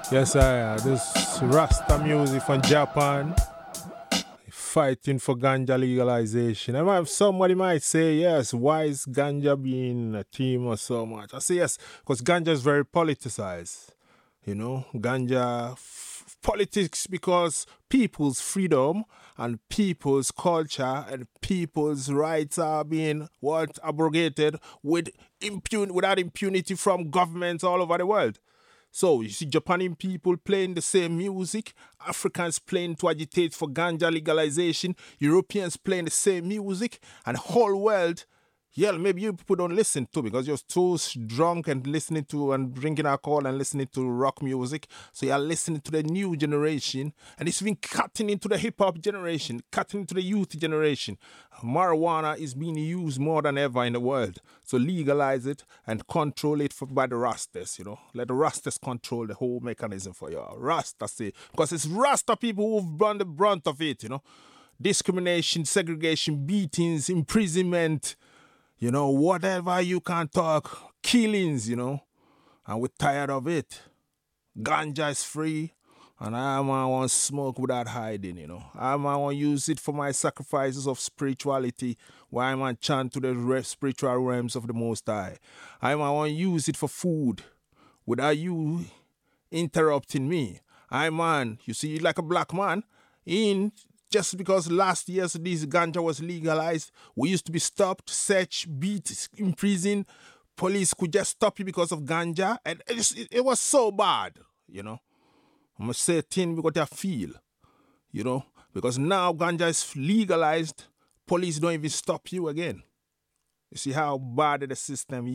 Yes, this Rasta music from Japan fighting for ganja legalization. Somebody might say, yes, why is ganja being a theme or so much? I say yes, because ganja is very politicized. Ganja politics because people's freedom and people's culture and people's rights are being abrogated without impunity from governments all over the world. So you see Japanese people playing the same music, Africans playing to agitate for ganja legalization, Europeans playing the same music, and the whole world, yeah, maybe you people don't listen to because you're too drunk and listening to and drinking alcohol and listening to rock music. So you're listening to the new generation, and it's been cutting into the hip hop generation, cutting into the youth generation. Marijuana is being used more than ever in the world. So legalize it and control it by the Rastas, Let the Rastas control the whole mechanism for you. Rasta say, because it's Rasta people who've borne the brunt of it, Discrimination, segregation, beatings, imprisonment, whatever you can talk, killings, and we're tired of it. Ganja is free, and I want to smoke without hiding, I want to use it for my sacrifices of spirituality, where I want to chant to the spiritual realms of the Most High. I want to use it for food, without you interrupting me. You see, like a black man, just because last year this ganja was legalized, we used to be stopped, searched, beat, imprisoned. Police could just stop you because of ganja, and it was so bad, I'm gonna say thing because I feel, because now ganja is legalized, police don't even stop you again. You see how bad the system